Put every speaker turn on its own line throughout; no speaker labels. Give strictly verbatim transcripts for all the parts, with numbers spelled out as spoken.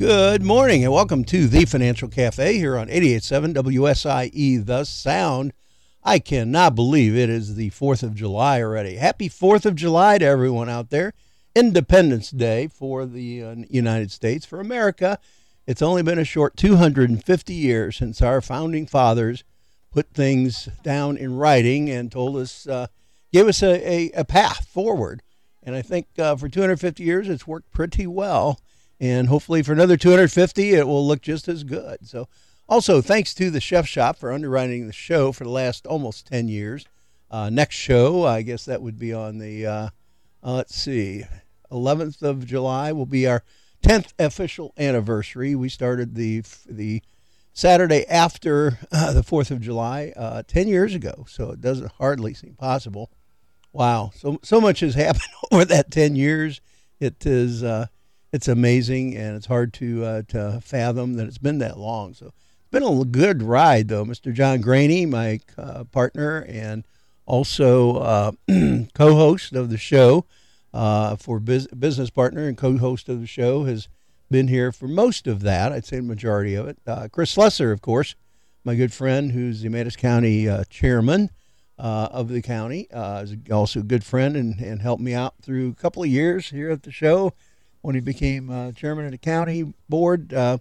Good morning and welcome to the Financial Cafe here on eighty-eight point seven W S I E The Sound. I cannot believe it is the fourth of July already. Happy fourth of July to everyone out there. Independence Day for the uh, United States, for America. It's only been a short two hundred fifty years since our founding fathers put things down in writing and told us, uh, gave us a, a, a path forward. And I think uh, for two hundred fifty years, it's worked pretty well. And hopefully for another two hundred fifty, it will look just as good. So also, thanks to the Chef Shop for underwriting the show for the last almost ten years. Uh, next show, I guess that would be on the, uh, uh, let's see, eleventh of July will be our tenth official anniversary. We started the the Saturday after uh, the fourth of July uh, ten years ago, so it doesn't hardly seem possible. Wow, so so much has happened over that ten years. It is... Uh, It's amazing, and it's hard to uh, to fathom that it's been that long. So it's been a good ride, though. Mister John Graney, my uh, partner and also uh, co-host of the show, uh, for biz- business partner and co-host of the show, has been here for most of that. I'd say the majority of it. Uh, Chris Lesser, of course, my good friend, who's the Madison County uh, chairman uh, of the county, uh, is also a good friend and, and helped me out through a couple of years here at the show. When he became uh, chairman of the county board, uh,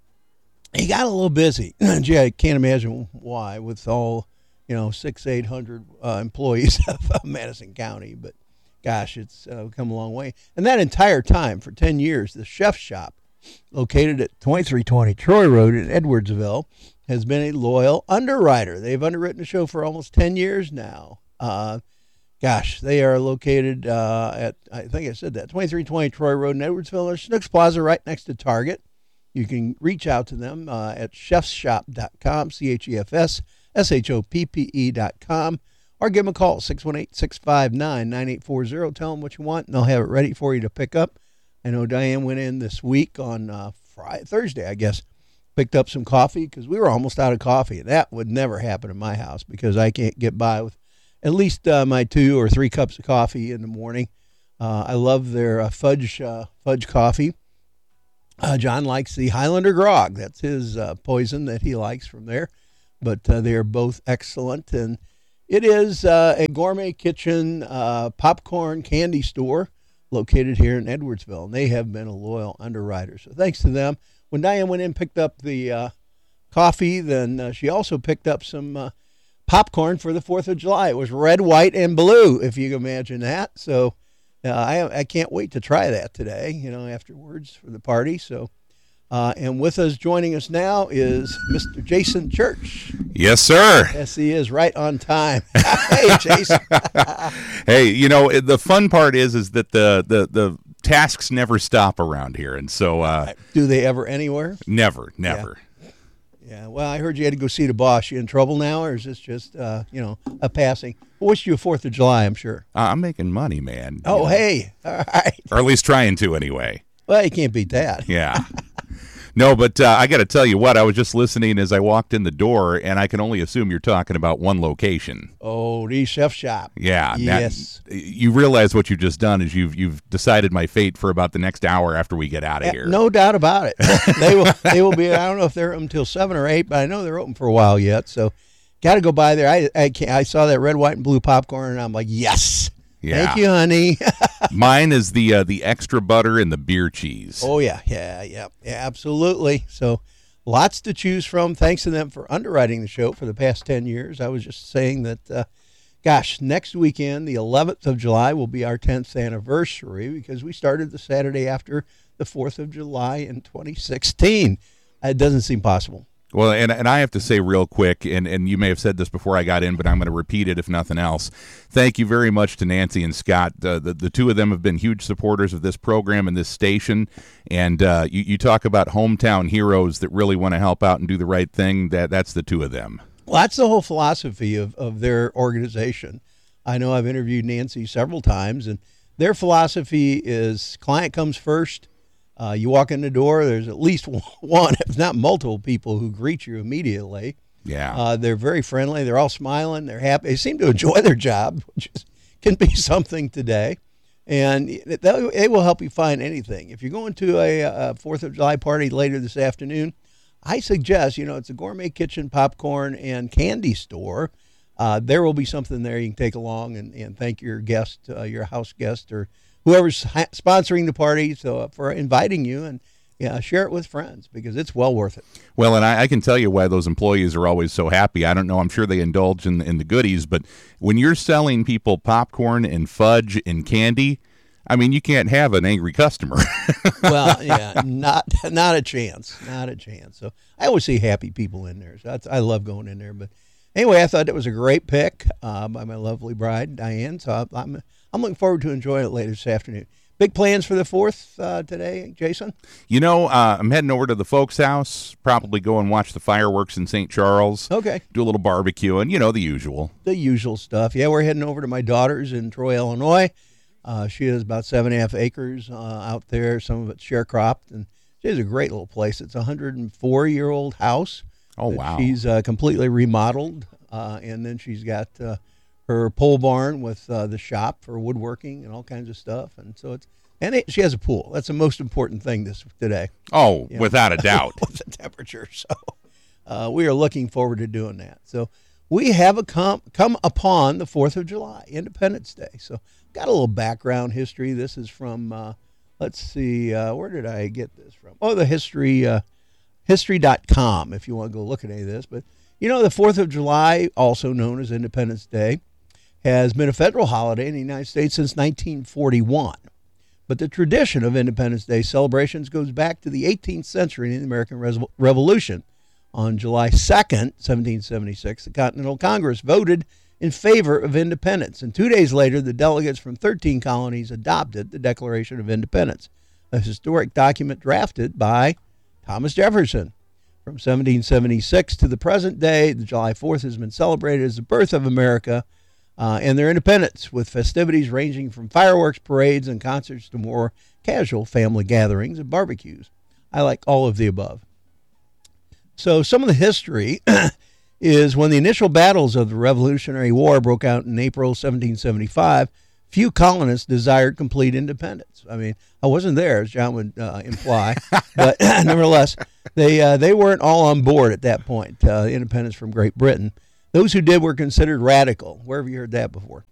he got a little busy. Gee, I can't imagine why with all, you know, six, eight hundred uh, employees of Madison County. But gosh, it's uh, come a long way. And that entire time, for ten years, the Chef Shop, located at twenty-three twenty Troy Road in Edwardsville, has been a loyal underwriter. They've underwritten the show for almost ten years now. Uh, Gosh, they are located uh, at, I think I said that, twenty-three twenty Troy Road in Edwardsville. There's Snooks Plaza right next to Target. You can reach out to them uh, at chefs shop dot com, C H E F S S H O P P E dot com, or give them a call, six one eight, six five nine, nine eight four zero. Tell them what you want, and they'll have it ready for you to pick up. I know Diane went in this week on uh, Friday, Thursday, I guess, picked up some coffee because we were almost out of coffee. That would never happen in my house because I can't get by with at least uh, my two or three cups of coffee in the morning. Uh, I love their uh, fudge uh, fudge coffee. Uh, John likes the Highlander Grog. That's his uh, poison that he likes from there. But uh, they are both excellent. And it is uh, a gourmet kitchen uh, popcorn candy store located here in Edwardsville. And they have been a loyal underwriter. So thanks to them. When Diane went in and picked up the uh, coffee, then uh, she also picked up some uh, popcorn for the fourth of July. It was red, white, and blue, if you can imagine that. So uh, I I can't wait to try that today, you know, afterwards for the party. So, uh, and with us, joining us now is Mister Jason Church.
Yes, sir.
Yes, he is, right on time. Hey, Jason.
Hey, you know, the fun part is is that the, the, the tasks never stop around here. And so... Uh,
Do they ever anywhere?
Never, never.
Yeah. Yeah, well, I heard you had to go see the boss. You in trouble now, or is this just, uh, you know, a passing? I wish you a fourth of July, I'm sure.
Uh, I'm making money, man.
Oh,
you know.
Hey, all right.
Or at least trying to, anyway.
Well, you can't beat that.
Yeah. No, but uh, I got to tell you what, I was just listening as I walked in the door, and I can only assume you're talking about one location.
Oh, the Chef Shop.
Yeah.
Yes.
Now, you realize what you've just done is you've you've decided my fate for about the next hour after we get out of here.
No doubt about it. they will They will be, I don't know if they're open until seven or eight, but I know they're open for a while yet, so got to go by there. I I, can't, I saw that red, white, and blue popcorn, and I'm like, yes.
Yeah.
Thank you, honey.
Mine is the uh, the extra butter and the beer cheese.
Oh, yeah, yeah, yeah, yeah, absolutely. So lots to choose from. Thanks to them for underwriting the show for the past ten years. I was just saying that, uh, gosh, next weekend, the eleventh of July, will be our tenth anniversary because we started the Saturday after the fourth of July in twenty sixteen. It doesn't seem possible.
Well, and and I have to say real quick, and, and you may have said this before I got in, but I'm going to repeat it if nothing else. Thank you very much to Nancy and Scott. Uh, the, the two of them have been huge supporters of this program and this station. And uh, you, you talk about hometown heroes that really want to help out and do the right thing. That That's the two of them.
Well, that's the whole philosophy of, of their organization. I know I've interviewed Nancy several times, and their philosophy is client comes first. Uh, you walk in the door, there's at least one, if not multiple people who greet you immediately.
Yeah.
Uh, they're very friendly. They're all smiling. They're happy. They seem to enjoy their job, which is, can be something today. And they they will help you find anything. If you're going to a, a fourth of July party later this afternoon, I suggest, you know, it's a gourmet kitchen, popcorn, and candy store. Uh, there will be something there you can take along and, and thank your guest, uh, your house guest, or whoever's ha- sponsoring the party so, uh, for inviting you, and yeah, share it with friends because it's well worth it.
Well, and I, I can tell you why those employees are always so happy. I don't know. I'm sure they indulge in, in the goodies, but when you're selling people popcorn and fudge and candy, I mean, you can't have an angry customer.
Well, yeah, not not a chance, not a chance. So I always see happy people in there. So that's, I love going in there. But anyway, I thought it was a great pick uh, by my lovely bride, Diane. So I'm I'm looking forward to enjoying it later this afternoon. Big plans for the fourth uh, today, Jason?
You know, uh, I'm heading over to the folks' house, probably go and watch the fireworks in Saint Charles.
Okay.
Do a little barbecue and, you know, the usual.
The usual stuff. Yeah, we're heading over to my daughter's in Troy, Illinois. Uh, she has about seven and a half acres uh, out there. Some of it's sharecropped, and she has a great little place. It's a one hundred four year old house.
Oh, wow.
She's uh, completely remodeled, uh, and then she's got uh, her pole barn with uh, the shop for woodworking and all kinds of stuff. And so it's and it, she has a pool. That's the most important thing this today.
Oh,
you know,
without a doubt.
with the temperature. So uh, we are looking forward to doing that. So we have a come come upon the fourth of July, Independence Day. So got a little background history. This is from, uh, let's see, uh, where did I get this from? Oh, the history, uh, history dot com, if you want to go look at any of this. But, you know, the fourth of July, also known as Independence Day, has been a federal holiday in the United States since nineteen forty-one. But the tradition of Independence Day celebrations goes back to the eighteenth century in the American Res- Revolution. On July second, seventeen seventy-six, the Continental Congress voted in favor of independence. And two days later, the delegates from thirteen colonies adopted the Declaration of Independence, a historic document drafted by Thomas Jefferson. From seventeen seventy-six to the present day, the July fourth has been celebrated as the birth of America uh, and their independence, with festivities ranging from fireworks, parades, and concerts to more casual family gatherings and barbecues. I like all of the above. So some of the history is when the initial battles of the Revolutionary War broke out in April seventeen seventy-five, few colonists desired complete independence. I mean, I wasn't there, as John would uh, imply, but nevertheless, they uh, they weren't all on board at that point, uh, independence from Great Britain. Those who did were considered radical. Where have you heard that before?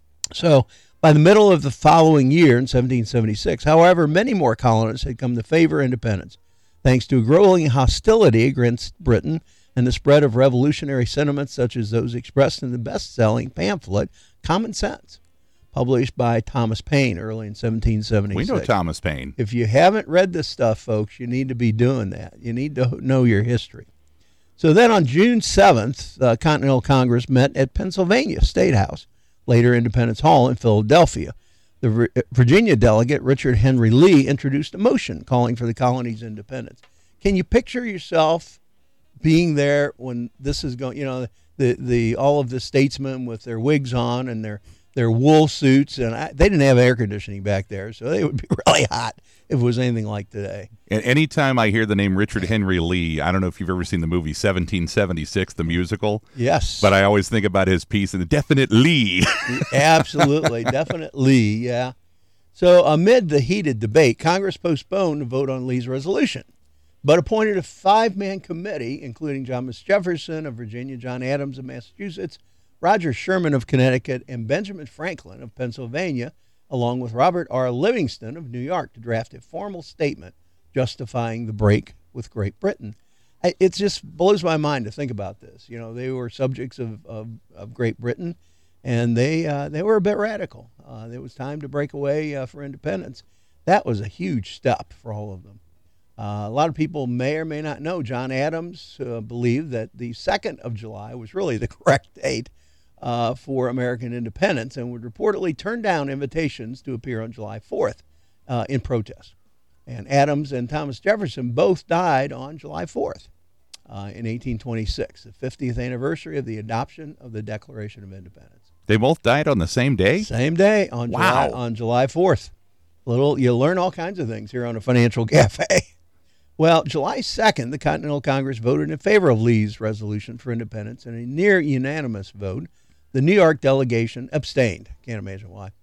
So by the middle of the following year, in seventeen seventy-six, however, many more colonists had come to favor independence, thanks to growing hostility against Britain and the spread of revolutionary sentiments such as those expressed in the best-selling pamphlet Common Sense, published by Thomas Paine early in seventeen seventy-six.
We know Thomas Paine.
If you haven't read this stuff, folks, you need to be doing that. You need to know your history. So then on June seventh, the Continental Congress met at Pennsylvania State House, later Independence Hall in Philadelphia. The Virginia delegate, Richard Henry Lee, introduced a motion calling for the colony's independence. Can you picture yourself being there when this is going, you know, the, the all of the statesmen with their wigs on and their, their wool suits, and I, they didn't have air conditioning back there, so they would be really hot if it was anything like today.
And anytime I hear the name Richard Henry Lee, I don't know if you've ever seen the movie seventeen seventy-six, the musical.
Yes.
But I always think about his piece in the definite Lee.
Absolutely, definitely, yeah. So amid the heated debate, Congress postponed the vote on Lee's resolution, but appointed a five-man committee, including Thomas Jefferson of Virginia, John Adams of Massachusetts, Roger Sherman of Connecticut, and Benjamin Franklin of Pennsylvania, along with Robert R. Livingston of New York, to draft a formal statement justifying the break with Great Britain. It just blows my mind to think about this. You know, they were subjects of, of, of Great Britain, and they uh, they were a bit radical. Uh, it was time to break away uh, for independence. That was a huge step for all of them. Uh, a lot of people may or may not know John Adams uh, believed that the second of July was really the correct date uh, for American independence, and would reportedly turn down invitations to appear on July fourth uh, in protest. And Adams and Thomas Jefferson both died on July fourth uh, in eighteen twenty-six, the fiftieth anniversary of the adoption of the Declaration of Independence.
They both died on the same day?
Same day, on
Wow.
July, on July fourth. Little, you learn all kinds of things here on a Financial Cafe. Well, July second, the Continental Congress voted in favor of Lee's resolution for independence in a near unanimous vote. The New York delegation abstained. Can't imagine why.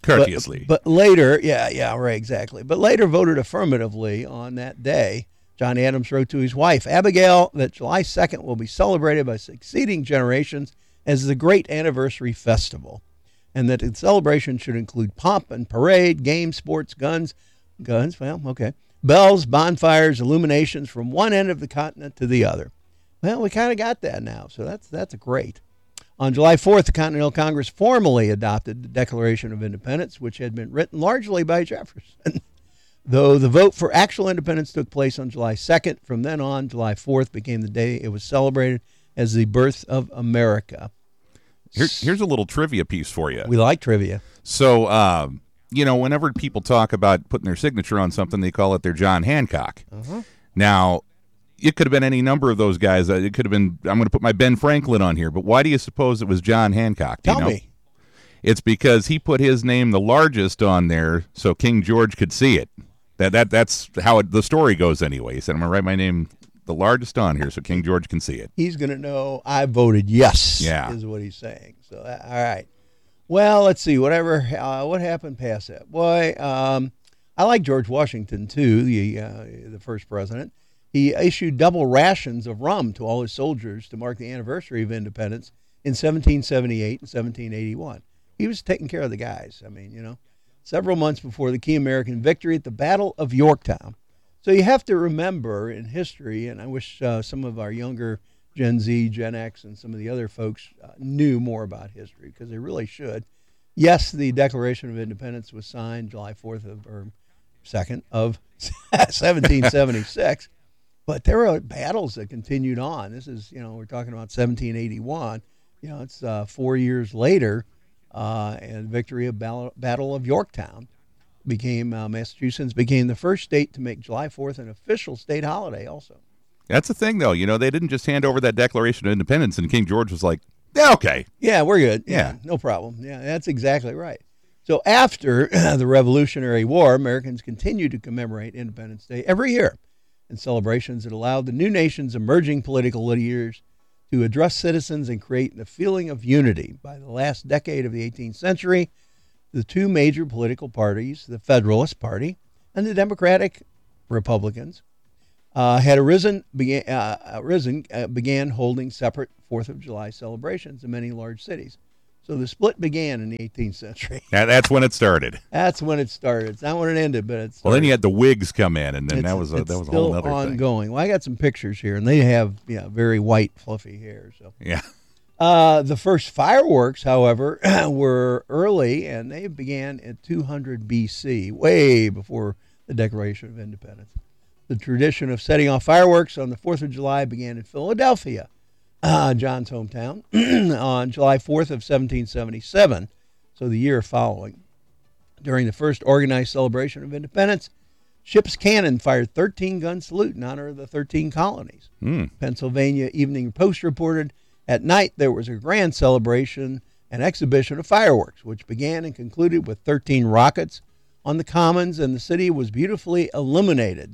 Courteously.
But, but later, yeah, yeah, right, exactly. But later voted affirmatively on that day. John Adams wrote to his wife, Abigail, that July second will be celebrated by succeeding generations as the great anniversary festival, and that the celebration should include pomp and parade, games, sports, guns, guns, well, okay, bells, bonfires, illuminations from one end of the continent to the other. Well, we kind of got that now, so that's that's great. On July fourth, the Continental Congress formally adopted the Declaration of Independence, which had been written largely by Jefferson. Though the vote for actual independence took place on July second, from then on, July fourth became the day it was celebrated as the birth of America.
Here, here's a little trivia piece for you.
We like trivia.
So, uh, you know, whenever people talk about putting their signature on something, they call it their John Hancock. Uh-huh. Now, it could have been any number of those guys. It could have been, I'm going to put my Ben Franklin on here, but why do you suppose it was John Hancock? Do
Tell
you know?
me.
It's because he put his name the largest on there so King George could see it. That that That's how it, the story goes anyway. He said, I'm going to write my name the largest on here so King George can see it.
He's going to know I voted yes,
yeah.
is what he's saying. So, uh, all right. Well, let's see. Whatever. Uh, what happened past that? Boy, um, I like George Washington, too, the uh, the first president. He issued double rations of rum to all his soldiers to mark the anniversary of independence in seventeen seventy-eight and seventeen eighty-one. He was taking care of the guys. I mean, you know, several months before the key American victory at the Battle of Yorktown. So you have to remember in history, and I wish uh, some of our younger Gen Z, Gen X, and some of the other folks uh, knew more about history, because they really should. Yes, the Declaration of Independence was signed July fourth of, or second of seventeen seventy-six. But there were battles that continued on. This is, you know, we're talking about seventeen eighty-one. You know, it's uh, four years later, uh, and victory of Battle, Battle of Yorktown became, uh, Massachusetts became the first state to make July fourth an official state holiday also.
That's the thing, though. You know, they didn't just hand over that Declaration of Independence, and King George was like, yeah, okay.
Yeah, we're good. Yeah,
yeah.
No problem. Yeah, that's exactly right. So after the Revolutionary War, Americans continued to commemorate Independence Day every year, and celebrations that allowed the new nation's emerging political leaders to address citizens and create the feeling of unity. By the last decade of the eighteenth century, the two major political parties, the Federalist Party and the Democratic Republicans, uh, had arisen, began, uh, arisen uh, began holding separate fourth of July celebrations in many large cities. So the split began in the eighteenth century.
Yeah, that's when it started.
That's when it started. It's not when it ended, but it's.
Well, then you had the Whigs come in, and then
it's,
that was a, that was a whole other thing.
Ongoing. Well, I got some pictures here, and they have yeah very white, fluffy hair. So
yeah.
Uh, the first fireworks, however, were early, and they began at two hundred B C, way before the Declaration of Independence. The tradition of setting off fireworks on the fourth of July began in Philadelphia, Uh, John's hometown, on July fourth of seventeen seventy-seven, so the year following. During the first organized celebration of independence, ships' cannon fired thirteen-gun salute in honor of the thirteen colonies.
Mm.
Pennsylvania Evening Post reported, at night there was a grand celebration and exhibition of fireworks, which began and concluded with thirteen rockets on the Commons, and the city was beautifully illuminated.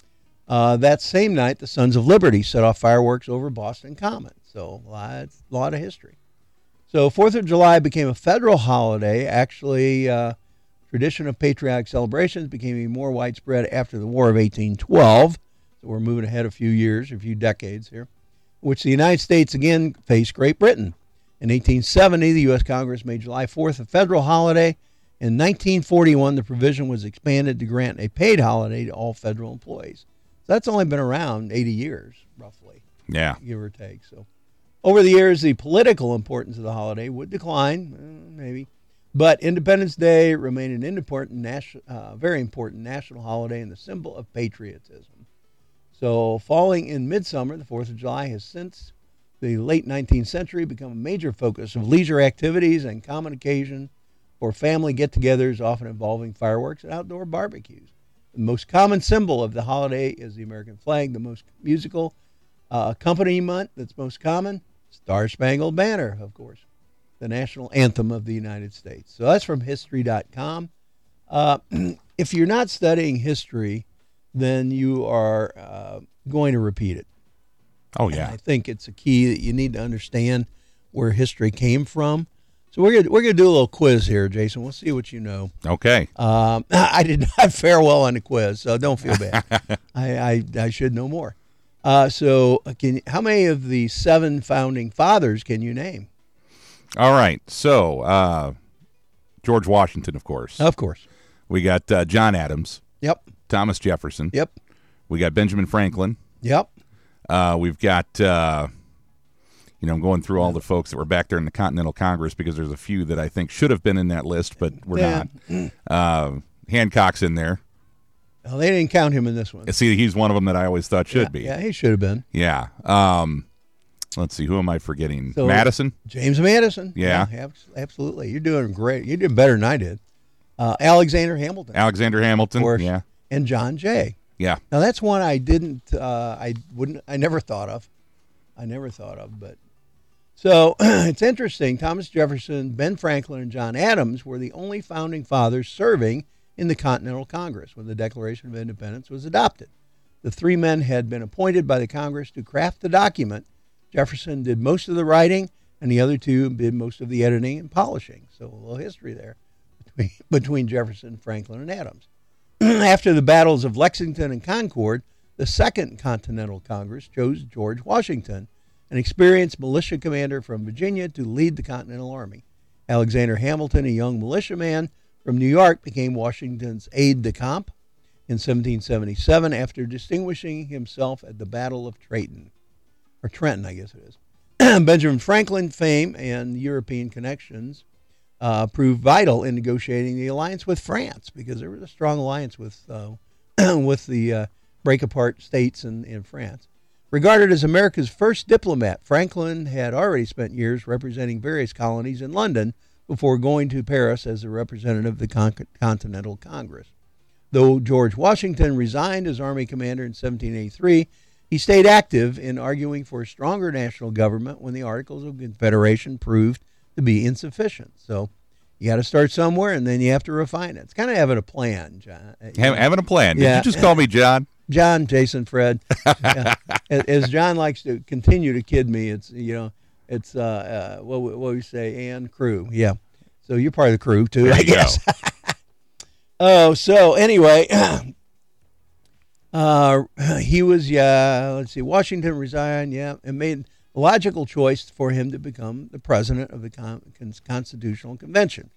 Uh, that same night, the Sons of Liberty set off fireworks over Boston Common. So, a lot, a lot of history. So, fourth of July became a federal holiday. Actually, uh, tradition of patriotic celebrations became even more widespread after the War of eighteen twelve. So, we're moving ahead a few years, a few decades here, which the United States again faced Great Britain. In eighteen seventy, the U S Congress made July fourth a federal holiday. In nineteen forty-one, the provision was expanded to grant a paid holiday to all federal employees. So that's only been around eighty years, roughly.
Yeah.
Give or take. So over the years, the political importance of the holiday would decline, uh, maybe. But Independence Day remained an important, nation, uh, very important national holiday and the symbol of patriotism. So falling in midsummer, the fourth of July has since the late nineteenth century become a major focus of leisure activities and common occasion for family get-togethers, often involving fireworks and outdoor barbecues. The most common symbol of the holiday is the American flag. The most musical uh, accompaniment that's most common, Star Spangled Banner, of course, the national anthem of the United States. So that's from history dot com. Uh, if you're not studying history, then you are uh, going to repeat it.
Oh, yeah.
And I think it's a key that you need to understand where history came from. So we're gonna we're gonna do a little quiz here, Jason. We'll see what you know.
Okay.
Um, I did not fare well on the quiz, so don't feel bad. I, I I should know more. Uh, so, can how many of the seven founding fathers can you name?
All right. So, uh, George Washington, of course.
Of course.
We got uh, John Adams.
Yep.
Thomas Jefferson.
Yep.
We got Benjamin Franklin.
Yep.
Uh, we've got, uh, you know, I'm going through all the folks that were back there in the Continental Congress because there's a few that I think should have been in that list, but were
Yeah.
not. Uh, Hancock's in there.
Well, they didn't count him in this one.
See, he's one of them that I always thought should
yeah,
be.
Yeah, he should have been.
Yeah. Um, let's see. Who am I forgetting?
So,
Madison?
James Madison.
Yeah.
yeah abs- absolutely. You're doing great. You did better than I did. Uh, Alexander Hamilton.
Alexander Hamilton.
Of course.
Yeah.
And John Jay.
Yeah.
Now that's one I didn't, uh, I wouldn't, I never thought of. I never thought of, but so it's interesting. Thomas Jefferson, Ben Franklin, and John Adams were the only founding fathers serving in the Continental Congress when the Declaration of Independence was adopted. The three men had been appointed by the Congress to craft the document. Jefferson did most of the writing, and the other two did most of the editing and polishing. So a little history there between, between Jefferson, Franklin, and Adams. After the battles of Lexington and Concord, the Second Continental Congress chose George Washington, an experienced militia commander from Virginia, to lead the Continental Army. Alexander Hamilton, a young militiaman from New York, became Washington's aide-de-camp in seventeen seventy-seven after distinguishing himself at the Battle of Trenton, or Trenton, I guess it is. Benjamin Franklin's fame and European connections uh, proved vital in negotiating the alliance with France, because there was a strong alliance with uh, with the uh, break-apart states in, in France. Regarded as America's first diplomat, Franklin had already spent years representing various colonies in London before going to Paris as a representative of the Con- Continental Congress. Though George Washington resigned as Army commander in seventeen eighty-three, he stayed active in arguing for a stronger national government when the Articles of Confederation proved to be insufficient. So you got to start somewhere, and then you have to refine it. It's kind of having a plan, John.
Ha- having a plan. Did
Yeah.
you just call me John?
John, Jason, Fred. Yeah. As John likes to continue to kid me, it's, you know, it's, uh, uh, what, what we say, and crew. Yeah. So you're part of the crew, too,
There
I
you
guess.
go.
Oh, so anyway, uh, he was, yeah, let's see, Washington resigned, yeah, and made a logical choice for him to become the president of the Con- Constitutional Convention.